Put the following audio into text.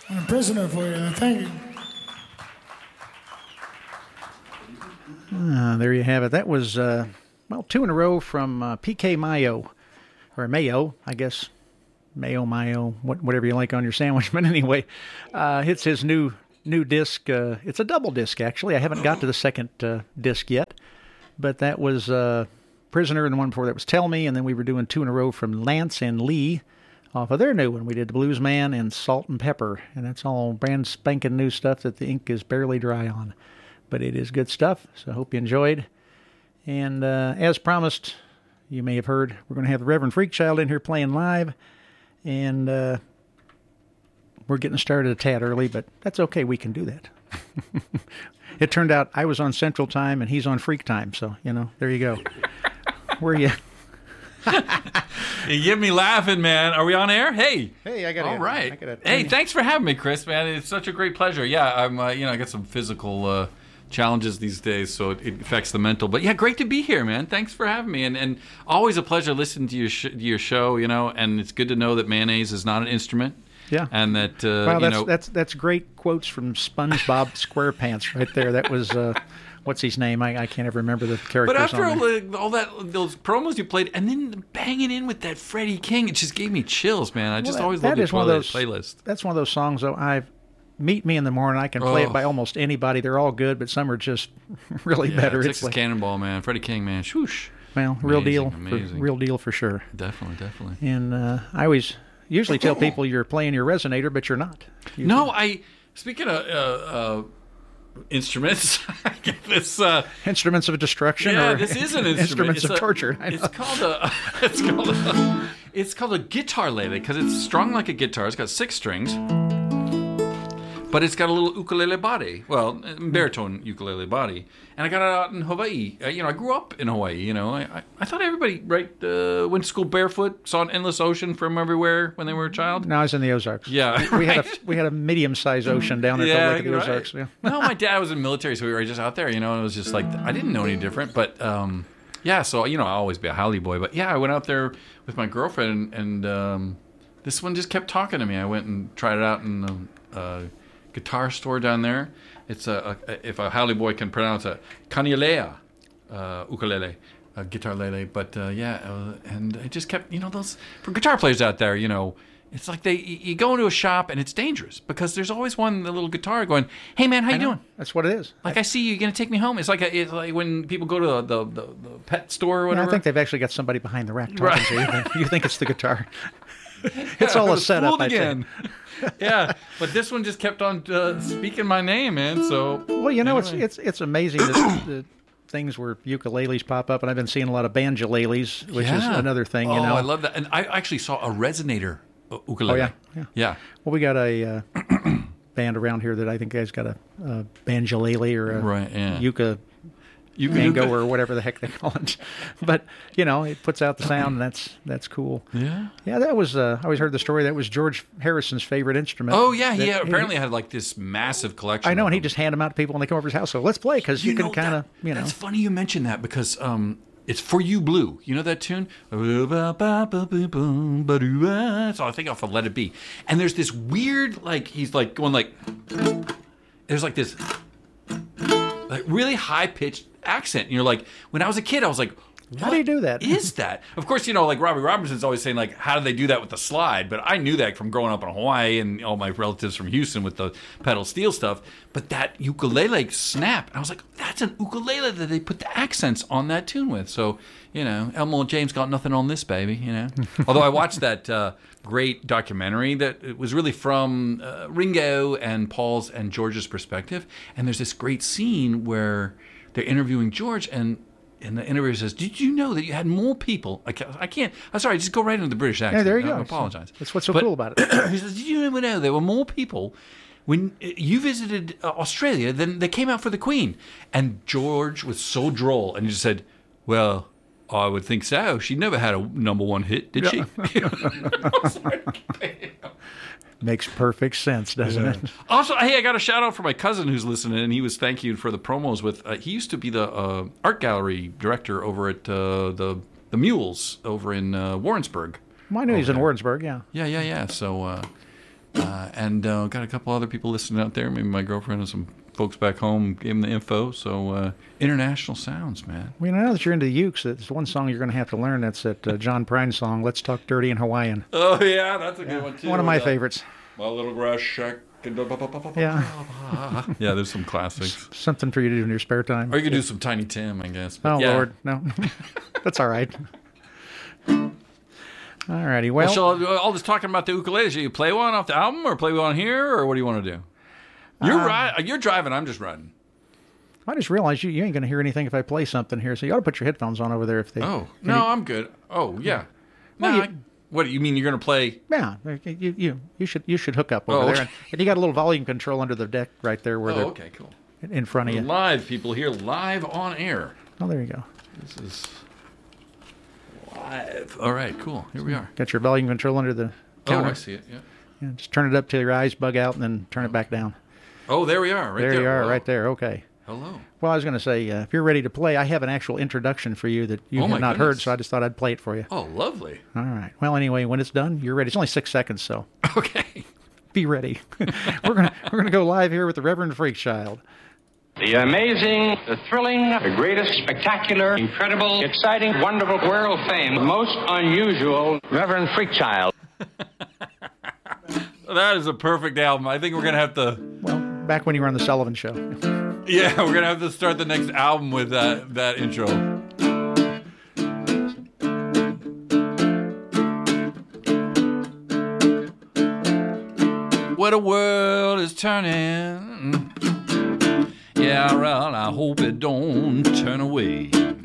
I'm a prisoner for you. Thank you. There you have it. That was, two in a row from PK Mayo, or Mayo, I guess. Mayo, whatever you like on your sandwich. But anyway, it's his new disc. It's a double disc, actually. I haven't got to the second disc yet. But that was Prisoner, and the one before that was Tell Me, and then we were doing 2 in a row from Lance and Lee off of their new one. We did The Blues Man and Salt and Pepper, and that's all brand spanking new stuff that the ink is barely dry on. But it is good stuff, so I hope you enjoyed. And as promised, you may have heard, we're going to have the Reverend Freakchild in here playing live. And we're getting started a tad early, but that's okay. We can do that. It turned out I was on Central Time and he's on Freak Time. So, there you go. Where are you? You get me laughing, man. Are we on air? Hey, I got it. All right. Hey, thanks for having me, Chris, man. It's such a great pleasure. Yeah, I'm, I got some physical challenges these days, so it affects the mental. But yeah, great to be here, man. Thanks for having me, and always a pleasure listening to your show. And it's good to know that mayonnaise is not an instrument. Yeah, and that that's great quotes from SpongeBob SquarePants right there. That was what's his name? I can't ever remember the character. But after all those promos you played, and then banging in with that Freddie King, it just gave me chills, man. I just always loved the playlist. That's one of those songs though. Meet Me in the Morning. I can play it by almost anybody. They're all good, but some are just really better. Texas like Cannonball, man. Freddie King, man. Swoosh. Well, real deal for sure. Definitely. And I always usually tell people you're playing your resonator, but you're not. Speaking of instruments, I get this instruments of destruction. Yeah, or this is an instrument. Instruments of torture. It's called a guitar lele because it's strung like a guitar. It's got 6 strings. But it's got a little ukulele body. Well, baritone ukulele body. And I got it out in Hawaii. I grew up in Hawaii, I thought everybody, went to school barefoot, saw an endless ocean from everywhere when they were a child. No, I was in the Ozarks. Yeah. We had a medium-sized ocean down there called Lake of the Ozarks. Yeah. No, my dad was in the military, so we were just out there, and it was just like, I didn't know any different. But, so, I'll always be a Haole boy. But, I went out there with my girlfriend, and this one just kept talking to me. I went and tried it out in the guitar store down there. It's if a Haole boy can pronounce a kanialea ukulele, a guitar lele. But and it just kept those for guitar players out there. It's like you go into a shop and it's dangerous because there's always one the little guitar going, "Hey man, how you doing?" That's what it is. Like I see you going to take me home. It's like when people go to the pet store or whatever. I think they've actually got somebody behind the rack talking to you. You think it's the guitar? It's all a setup. Again. Yeah, but this one just kept on speaking my name, man. So it's amazing that things where ukuleles pop up, and I've been seeing a lot of banjolales, which is another thing. I love that, and I actually saw a resonator ukulele. Oh yeah. Well, we got a band around here that I think has got a banjolele or a mango or whatever the heck they call it. But, it puts out the sound, and that's cool. Yeah. Yeah, that was, I always heard the story, that was George Harrison's favorite instrument. Oh, yeah, he apparently had like this massive collection. I know, and he just handed them out to people when they come over his house. So let's play, because you can kind of, That's funny you mention that, because it's For You Blue. You know that tune? So I think off of Let It Be. And there's this weird, he's like going like, there's like this like really high-pitched accent. And you're like, when I was a kid, I was like, how do you do that? Is that? Of course, like Robbie Robinson's always saying, like, how do they do that with the slide? But I knew that from growing up in Hawaii and all my relatives from Houston with the pedal steel stuff. But that ukulele snap, and I was like, that's an ukulele that they put the accents on that tune with. So, Elmo and James got nothing on this, baby, Although I watched that great documentary that it was really from Ringo and Paul's and George's perspective. And there's this great scene where they're interviewing George, and the interviewer says, "Did you know that you had more people?" I'm sorry, just go right into the British accent. Yeah, there you go. I apologize. That's what's so cool about it. He says, "Did you ever know there were more people when you visited Australia than they came out for the Queen?" And George was so droll, and he just said, "Well, I would think so. She never had a number 1 hit, did she?" Makes perfect sense, doesn't it? Also, hey, I got a shout out for my cousin who's listening, and he was thank you for the promos with. He used to be the art gallery director over at the Mules over in Warrensburg. Well, I knew he's in Warrensburg, yeah. Yeah. So And got a couple other people listening out there. Maybe my girlfriend and some folks back home gave them the info. So international sounds, man. Well, now that you're into the ukes, there's one song you're going to have to learn. That's that John Prine song, Let's Talk Dirty in Hawaiian. Oh, yeah, that's a good one, too. One of my favorites. My little grass shack. Yeah. Yeah, there's some classics. Something for you to do in your spare time. Or you could do some Tiny Tim, I guess. But Oh, yeah. Lord. No. That's all right. All righty. Well, So all this talking about the ukulele, should you play one off the album or play one here, or what do you want to do? You're driving, I'm just riding. I just realized you ain't going to hear anything if I play something here, so you ought to put your headphones on over there if they... Oh, no, I'm good. Oh, yeah. No, what, you mean you're going to play... Yeah, you should hook up over there. Okay. And you got a little volume control under the deck right there where they're okay, cool. in front of you. Live, people here, live on air. Oh, there you go. This is live. All right, cool. Here we are. Got your volume control under the counter. Oh, I see it, yeah. Yeah, just turn it up till your eyes bug out and then turn it back down. Oh, there we are, right there. There you are, Wow. right there. Okay. Hello. Well, I was going to say, if you're ready to play, I have an actual introduction for you that you Oh, have my not heard, goodness. so I just thought I'd play it for you. Oh, lovely. All right. Well, anyway, when it's done, you're ready. It's only 6 seconds, so Okay. be ready. we're gonna go live here with the Reverend Freakchild. The amazing, the thrilling, the greatest, spectacular, incredible, exciting, wonderful, world famed, most unusual Reverend Freakchild. That is a perfect album. I think we're going to have to... Well, back when you were on the Sullivan Show. Yeah, we're going to have to start the next album with that intro. What a world is turning. Yeah, well, I hope it don't turn away.